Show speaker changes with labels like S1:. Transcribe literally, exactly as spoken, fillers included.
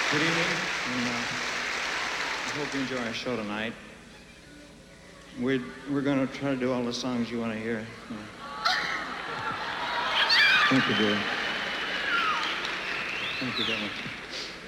S1: Good evening, and uh, I hope you enjoy our show tonight. We're, we're going to try to do all the songs you want to hear. Thank you, dear. Thank you very much.